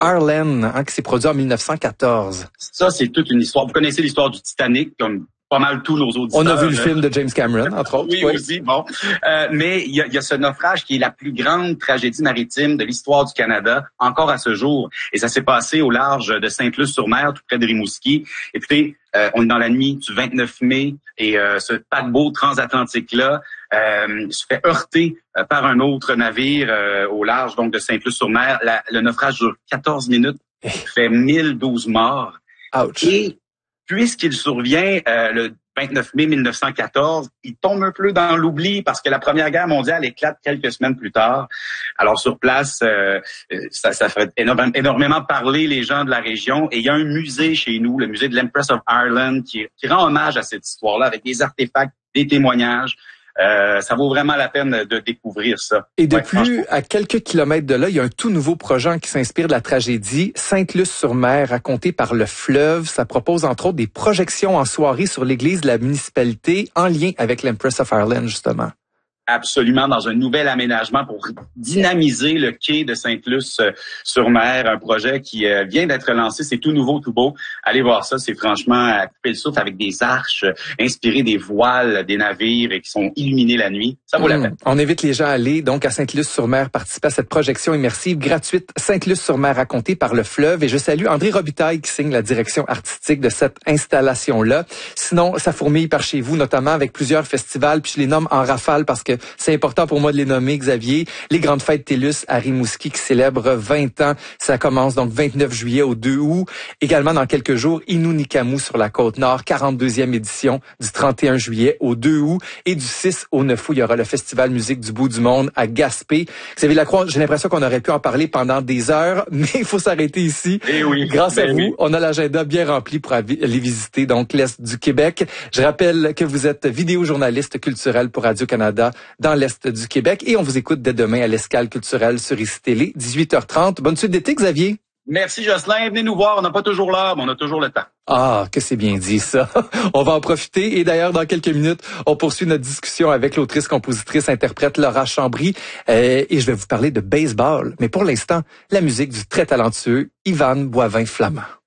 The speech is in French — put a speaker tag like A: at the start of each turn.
A: Arlen, qui s'est produit en 1914.
B: Ça, c'est toute une histoire. Vous connaissez l'histoire du Titanic, comme pas mal tous nos auditeurs.
A: On a vu le film de James Cameron, entre autres.
B: Oui, aussi, bon. Mais il y a ce naufrage qui est la plus grande tragédie maritime de l'histoire du Canada, encore à ce jour. Et ça s'est passé au large de Sainte-Luce-sur-Mer, tout près de Rimouski. Écoutez, on est dans la nuit du 29 mai et ce paquebot transatlantique-là se fait heurter par un autre navire au large donc de Sainte-Luce-sur-Mer. Le naufrage dure 14 minutes, fait 1012 morts.
A: Ouch.
B: Et puisqu'il survient le 29 mai 1914, il tombe un peu dans l'oubli parce que la Première Guerre mondiale éclate quelques semaines plus tard. Alors sur place, ça fait énormément parler les gens de la région. Et il y a un musée chez nous, le musée de l'Empress of Ireland, qui rend hommage à cette histoire-là avec des artefacts, des témoignages. Ça vaut vraiment la peine de découvrir ça.
A: Et de plus, à quelques kilomètres de là, il y a un tout nouveau projet qui s'inspire de la tragédie, Sainte-Luce-sur-Mer, raconté par le fleuve. Ça propose entre autres des projections en soirée sur l'église de la municipalité en lien avec l'Empress of Ireland, justement.
B: Absolument, dans un nouvel aménagement pour dynamiser le quai de Sainte-Luce-sur-Mer, un projet qui vient d'être lancé, c'est tout nouveau, tout beau. Allez voir ça, c'est franchement à couper le souffle avec des arches inspirées des voiles des navires et qui sont illuminées la nuit. Ça vaut la peine.
A: On invite les gens à aller donc à Sainte-Luce-sur-Mer, participer à cette projection immersive gratuite Sainte-Luce-sur-Mer racontée par le fleuve. Et je salue André Robitaille qui signe la direction artistique de cette installation-là. Sinon, ça fourmille par chez vous, notamment avec plusieurs festivals, puis je les nomme en rafale parce que c'est important pour moi de les nommer, Xavier. Les Grandes Fêtes TELUS à Rimouski qui célèbrent 20 ans. Ça commence donc 29 juillet au 2 août. Également dans quelques jours, Innu-Nikamu sur la Côte-Nord, 42e édition du 31 juillet au 2 août. Et du 6 au 9 août, il y aura le Festival Musique du Bout du Monde à Gaspé. Xavier Lacroix, j'ai l'impression qu'on aurait pu en parler pendant des heures, mais il faut s'arrêter ici.
B: Et oui,
A: grâce à vous, on a l'agenda bien rempli pour aller visiter donc l'Est du Québec. Je rappelle que vous êtes vidéojournaliste culturel pour Radio-Canada dans l'Est du Québec et on vous écoute dès demain à l'Escale culturelle sur ICI Télé, 18h30. Bonne suite d'été, Xavier.
B: Merci, Jocelyn. Venez nous voir. On n'a pas toujours l'heure, mais on a toujours le temps.
A: Ah, que c'est bien dit, ça. On va en profiter. Et d'ailleurs, dans quelques minutes, on poursuit notre discussion avec l'autrice, compositrice, interprète Laura Chambry. Et je vais vous parler de baseball. Mais pour l'instant, la musique du très talentueux Ivan Boivin-Flamand.